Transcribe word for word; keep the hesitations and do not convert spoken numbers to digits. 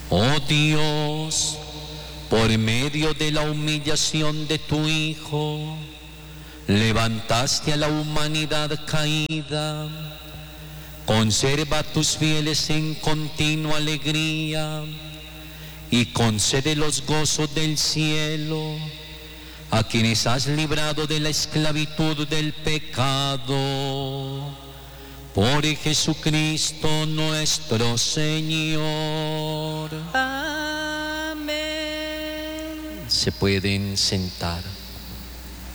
Oh Dios, por medio de la humillación de tu Hijo, levantaste a la humanidad caída. Conserva a tus fieles en continua alegría y concede los gozos del cielo a quienes has librado de la esclavitud del pecado. Por Jesucristo nuestro Señor. Amén. Se pueden sentar.